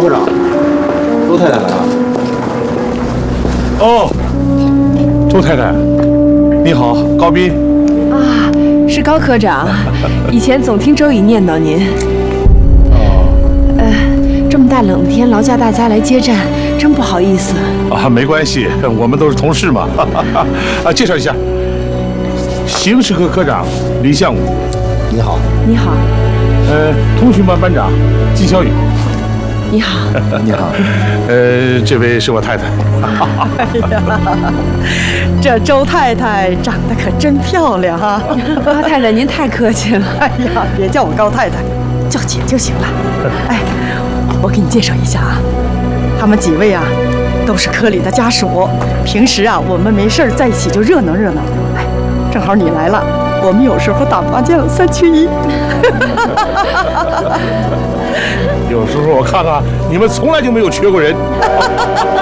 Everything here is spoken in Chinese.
科长，周太太来了。 哦，周太太，你好，高斌。 啊，是高科长，以前总听周姨念叨您。 哦。 这么大冷天劳驾大家来接站，真不好意思。 啊，没关系，我们都是同事嘛。啊，介绍一下，刑事科科长李相武。 你好。 你好。 通讯班班长金小雨。 你好。 你好。 这位是我太太。 哎呀，这周太太长得可真漂亮哈！ 高太太，您太客气了。 哎呀，别叫我高太太，叫姐就行了。哎，我给你介绍一下啊，他们几位啊，都是科里的家属。平时啊，我们没事在一起就热闹热闹。哎，正好你来了，我们有时候打麻将3缺1。 有时候我看看，你们从来就没有缺过人。